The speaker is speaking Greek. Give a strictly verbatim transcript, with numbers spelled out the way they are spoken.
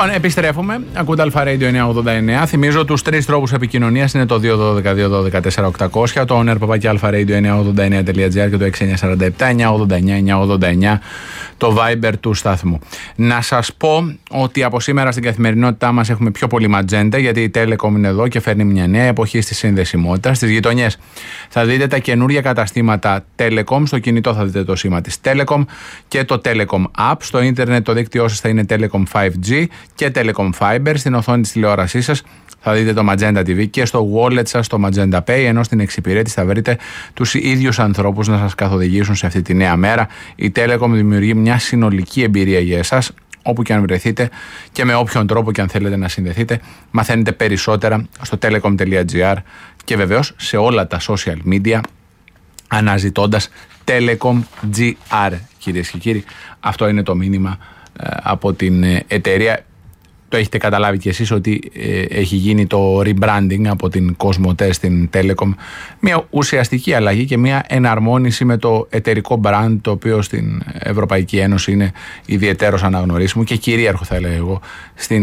Λοιπόν, επιστρέφουμε. Ακούτε Αλφα Radio εννιακόσια ογδόντα εννέα. Θυμίζω τους τρεις τρόπους επικοινωνίας. Είναι το δύο ένα δύο δύο ένα δύο τέσσερα οκτακόσια, το owner παπάκι αλφα radio εννιακόσια ογδόντα εννέα τελεία τζι άρ και το έξι εννιά τέσσερα επτά εννιακόσια ογδόντα εννέα εννιακόσια ογδόντα εννέα το Viber του σταθμού. Να σας πω ότι από σήμερα στην καθημερινότητά μας έχουμε πιο πολύ ματζέντα, γιατί η Telecom είναι εδώ και φέρνει μια νέα εποχή στη συνδεσιμότητα. Στις γειτονιές θα δείτε τα καινούργια καταστήματα Telecom. Στο κινητό θα δείτε το σήμα της Telecom και το Telecom App. Στο ίντερνετ το δίκτυό σας θα είναι Telecom φάιβ τζι και Telecom Fiber. Στην οθόνη της τηλεόρασής σας θα δείτε το Magenta τι βι και στο wallet σας το Magenta Pay, ενώ στην εξυπηρέτηση θα βρείτε τους ίδιους ανθρώπους να σας καθοδηγήσουν σε αυτή τη νέα μέρα. Η Telecom δημιουργεί μια συνολική εμπειρία για εσάς, όπου και αν βρεθείτε και με όποιον τρόπο και αν θέλετε να συνδεθείτε. Μαθαίνετε περισσότερα στο telecom τελεία τζι άρ και βεβαίως σε όλα τα social media αναζητώντας Telecom τζι άρ. Κυρίες και κύριοι, αυτό είναι το μήνυμα ε, από την ε, εταιρεία. Το έχετε καταλάβει κι εσείς ότι ε, έχει γίνει το rebranding από την Cosmote στην Telecom. Μια ουσιαστική αλλαγή και μια εναρμόνιση με το εταιρικό brand, το οποίο στην Ευρωπαϊκή Ένωση είναι ιδιαιτέρως αναγνωρίσιμο και κυρίαρχο, θα έλεγα εγώ, στην